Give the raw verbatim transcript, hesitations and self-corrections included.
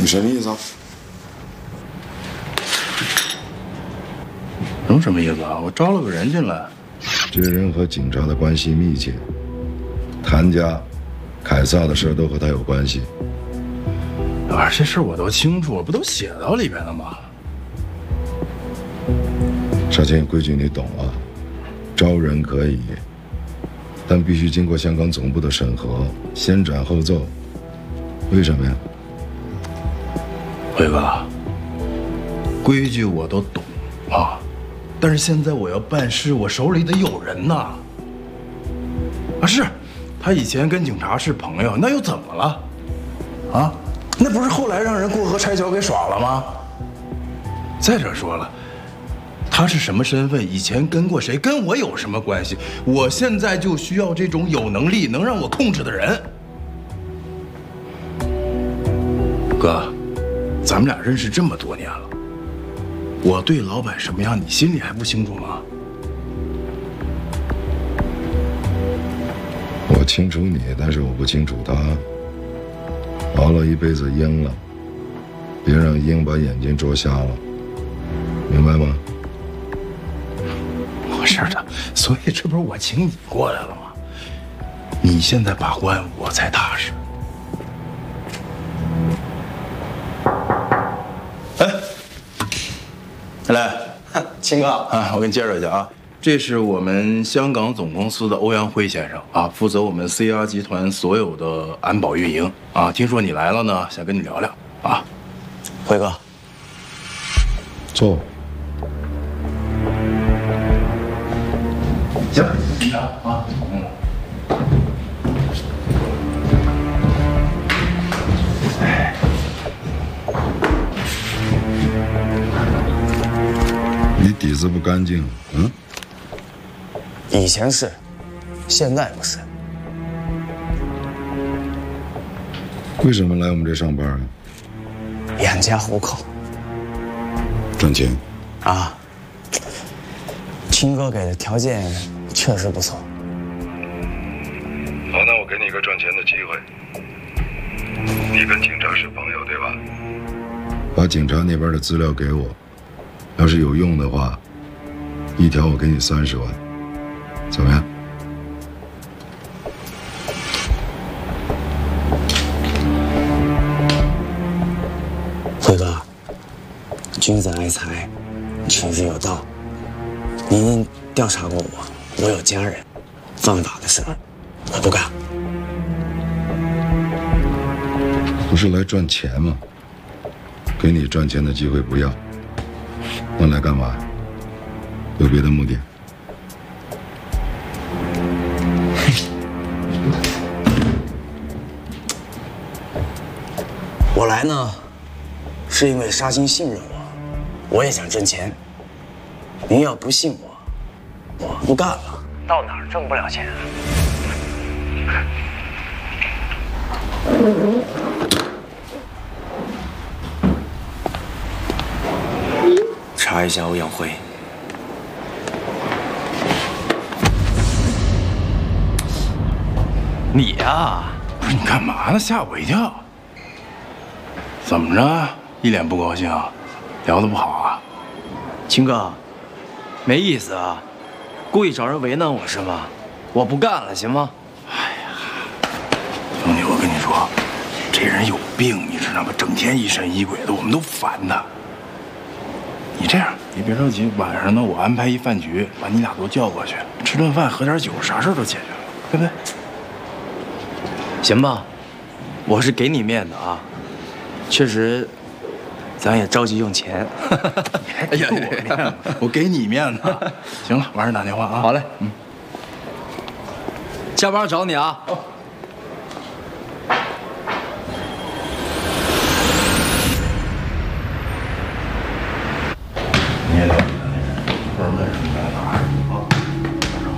你什么意思啊？ 能什么意思啊？我招了个人进来， 这人和警察的关系密切，谭家、凯撒的事都和他有关系。 啊，这事我都清楚，不都写到里边了吗？ 沙青，规矩你懂啊？招人可以，但必须经过香港总部的审核，先斩后奏。为什么呀？ 辉哥，规矩我都懂啊，但是现在我要办事，我手里得有人呐。啊，是，他以前跟警察是朋友，那又怎么了？啊，那不是后来让人过河拆桥给耍了吗？再者说了，他是什么身份？以前跟过谁？跟我有什么关系？我现在就需要这种有能力、能让我控制的人。哥，咱们俩认识这么多年了，我对老板什么样，你心里还不清楚吗？ 我清楚你，但是我不清楚他。熬了一辈子鹰了，别让鹰把眼睛啄瞎了，明白吗？ 我是的，所以这不是我请你过来了吗？你现在把关，我才踏实。哎，来， 秦哥啊，我给你介绍一下啊，这是我们香港总公司的欧阳辉先生啊，负责我们 C R 集团所有的安保运营啊。听说你来了呢，想跟你聊聊啊。 辉哥， 坐。 行，你聊啊。嗯。 你底子不干净，嗯？ 以前是，现在不是。 为什么来我们这上班啊？ 养家糊口。 赚钱。 啊。秦哥给的条件确实不错。 好，那我给你一个赚钱的机会。你跟警察是朋友对吧？把警察那边的资料给我，要是有用的话，一条我给你三十万，怎么样？ 辉哥，君子爱财，取之有道。您调查过我，我有家人，犯法的事儿我不干。 不是来赚钱吗？给你赚钱的机会不要，那来干嘛？有别的目的？ 我来呢，是因为沙金信任我，我也想挣钱。您要不信我，我不干了。到哪儿挣不了钱啊？查一下欧阳辉。 你呀，不是你干嘛呢？吓我一跳。怎么着？一脸不高兴，聊得不好啊？ 秦哥，没意思啊，故意找人为难我是吗？我不干了，行吗？ 哎呀，兄弟，我跟你说，这人有病，你知道吗？整天疑神疑鬼的，我们都烦他。你这样，你别着急，晚上呢，我安排一饭局，把你俩都叫过去，吃顿饭，喝点酒，啥事都解决了，对不对？ 行吧，我是给你面子啊，确实，咱也着急用钱。 哎呀，我面子，我给你面子。行了，晚上打电话啊。 好嘞， 嗯， 下班找你啊。 哦